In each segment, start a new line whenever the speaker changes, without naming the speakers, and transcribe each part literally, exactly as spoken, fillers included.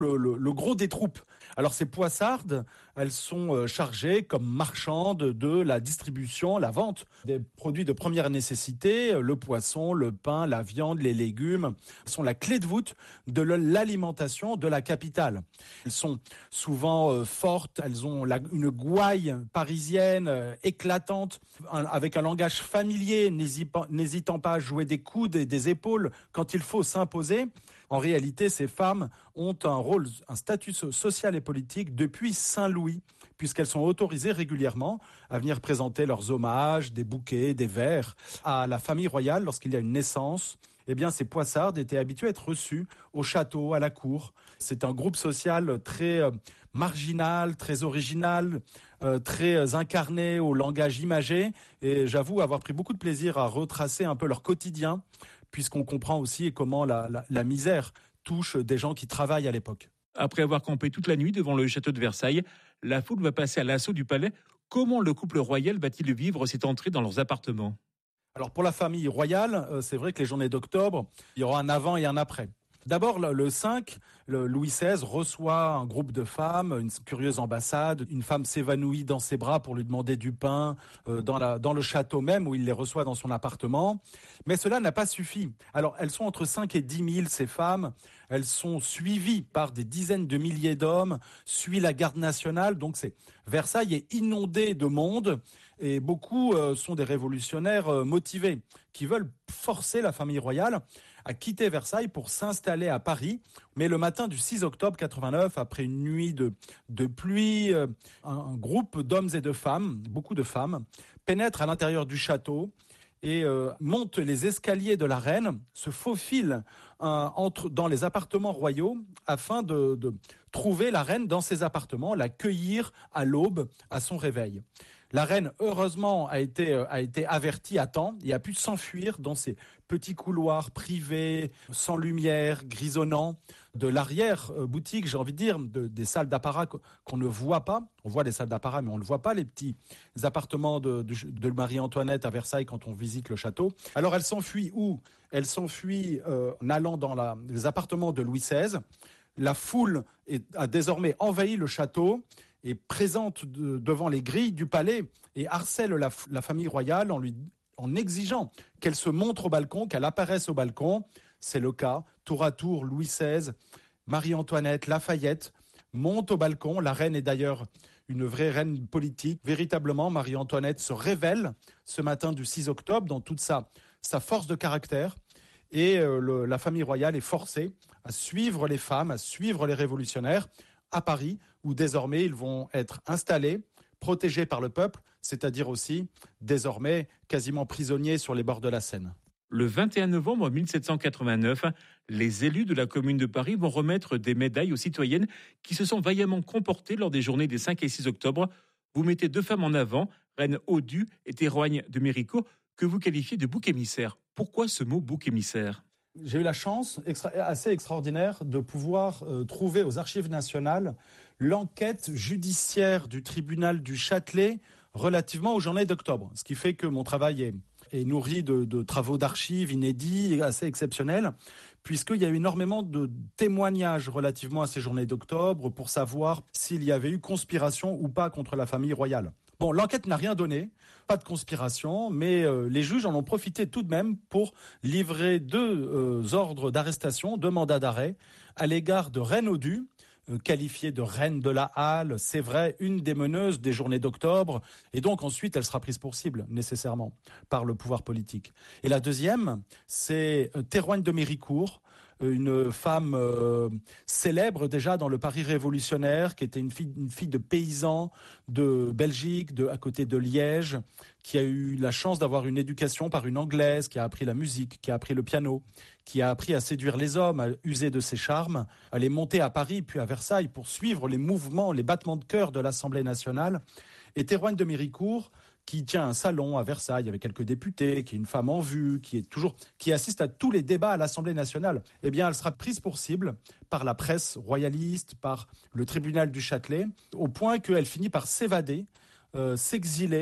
Le, le, le gros des troupes. Alors ces poissardes, elles sont euh, chargées comme marchandes de la distribution, la vente des produits de première nécessité, le poisson, le pain, la viande, les légumes. Elles sont la clé de voûte de l'alimentation de la capitale. Elles sont souvent euh, fortes, elles ont la, une gouaille parisienne euh, éclatante, un, avec un langage familier, n'hésitant pas à jouer des coudes et des épaules quand il faut s'imposer. En réalité, ces femmes ont un rôle, un statut social et politique depuis Saint-Louis, puisqu'elles sont autorisées régulièrement à venir présenter leurs hommages, des bouquets, des verres à la famille royale lorsqu'il y a une naissance. Eh bien, ces poissardes étaient habituées à être reçues au château, à la cour. C'est un groupe social très euh, marginal, très original, euh, très incarné au langage imagé. Et j'avoue avoir pris beaucoup de plaisir à retracer un peu leur quotidien, puisqu'on comprend aussi comment la, la, la misère touche des gens qui travaillent à l'époque.
Après avoir campé toute la nuit devant le château de Versailles, la foule va passer à l'assaut du palais. Comment le couple royal va-t-il vivre cette entrée dans leurs appartements ?
Alors pour la famille royale, c'est vrai que les journées d'octobre, il y aura un avant et un après. D'abord, le cinq, le Louis seize reçoit un groupe de femmes, une curieuse ambassade. Une femme s'évanouit dans ses bras pour lui demander du pain euh, dans, la, dans le château même où il les reçoit dans son appartement. Mais cela n'a pas suffi. Alors, elles sont entre cinq et dix mille, ces femmes. Elles sont suivies par des dizaines de milliers d'hommes, suit la garde nationale. Donc, c'est Versailles est inondé de monde. Et beaucoup euh, sont des révolutionnaires euh, motivés qui veulent forcer la famille royale à quitter Versailles pour s'installer à Paris. Mais le matin du six octobre quatre-vingt-neuf, après une nuit de, de pluie, euh, un, un groupe d'hommes et de femmes, beaucoup de femmes, pénètre à l'intérieur du château et euh, monte les escaliers de la reine, se faufile euh, entre, dans les appartements royaux afin de, de trouver la reine dans ses appartements, la cueillir à l'aube à son réveil. La reine, heureusement, a été, a été avertie à temps et a pu s'enfuir dans ces petits couloirs privés, sans lumière, grisonnants, de l'arrière-boutique, j'ai envie de dire, de, des salles d'apparat qu'on ne voit pas. On voit les salles d'apparat, mais on ne voit pas les petits appartements de, de, de Marie-Antoinette à Versailles quand on visite le château. Alors elle s'enfuit où ? Elle s'enfuit euh, en allant dans la, les appartements de Louis seize. La foule est, a désormais envahi le château et présente de, devant les grilles du palais et harcèle la, la famille royale en, lui, en exigeant qu'elle se montre au balcon, qu'elle apparaisse au balcon. C'est le cas. Tour à tour, Louis seize, Marie-Antoinette, Lafayette montent au balcon. La reine est d'ailleurs une vraie reine politique. Véritablement, Marie-Antoinette se révèle ce matin du six octobre dans toute sa, sa force de caractère. Et euh, le, la famille royale est forcée à suivre les femmes, à suivre les révolutionnaires à Paris, où désormais ils vont être installés, protégés par le peuple, c'est-à-dire aussi désormais quasiment prisonniers sur les bords de la Seine.
Le vingt et un novembre mille sept cent quatre-vingt-neuf, les élus de la Commune de Paris vont remettre des médailles aux citoyennes qui se sont vaillamment comportées lors des journées des cinq et six octobre. Vous mettez deux femmes en avant, Reine Odue et Théroigne de Méricourt, que vous qualifiez de bouc émissaire. Pourquoi ce mot bouc émissaire ?
J'ai eu la chance extra- assez extraordinaire de pouvoir euh, trouver aux Archives nationales l'enquête judiciaire du tribunal du Châtelet relativement aux journées d'octobre. Ce qui fait que mon travail est, est nourri de, de travaux d'archives inédits et assez exceptionnels, puisqu'il y a eu énormément de témoignages relativement à ces journées d'octobre pour savoir s'il y avait eu conspiration ou pas contre la famille royale. Bon, l'enquête n'a rien donné, pas de conspiration, mais euh, les juges en ont profité tout de même pour livrer deux euh, ordres d'arrestation, deux mandats d'arrêt à l'égard de Reine Odue, euh, qualifiée de reine de la Halle, c'est vrai, une des meneuses des journées d'octobre, et donc ensuite elle sera prise pour cible, nécessairement, par le pouvoir politique. Et la deuxième, c'est euh, Théroigne de Méricourt, une femme euh, célèbre déjà dans le Paris révolutionnaire, qui était une fille, une fille de paysan de Belgique, de, à côté de Liège, qui a eu la chance d'avoir une éducation par une Anglaise, qui a appris la musique, qui a appris le piano, qui a appris à séduire les hommes, à user de ses charmes. Elle est montée à Paris puis à Versailles pour suivre les mouvements, les battements de cœur de l'Assemblée nationale. Et Théroigne de Méricourt, qui tient un salon à Versailles avec quelques députés, qui est une femme en vue, qui est toujours, qui assiste à tous les débats à l'Assemblée nationale, eh bien, elle sera prise pour cible par la presse royaliste, par le tribunal du Châtelet, au point qu'elle finit par s'évader, euh, s'exiler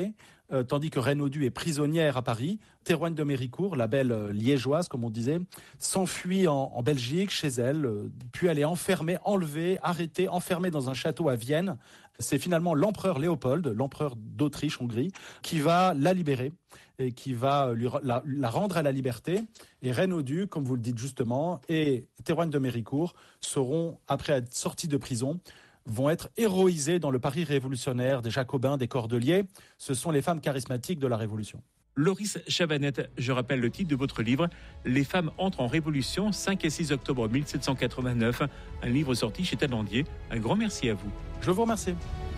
euh, tandis que Renaudot est prisonnière à Paris. Théroigne de Méricourt, la belle euh, liégeoise, comme on disait, s'enfuit en, en Belgique, chez elle, euh, puis elle est enfermée, enlevée, arrêtée, enfermée dans un château à Vienne. C'est finalement l'empereur Léopold, l'empereur d'Autriche-Hongrie, qui va la libérer et qui va lui, la, la rendre à la liberté. Et Renaudot, comme vous le dites justement, et Théroigne de Méricourt seront, après être sortis de prison, vont être héroïsés dans le Paris révolutionnaire des Jacobins, des Cordeliers. Ce sont les femmes charismatiques de la Révolution.
Loris Chavanette, je rappelle le titre de votre livre « Les femmes entrent en révolution, cinq et six octobre mille sept cent quatre-vingt-neuf », un livre sorti chez Talandier. Un grand merci à vous.
Je vous remercie.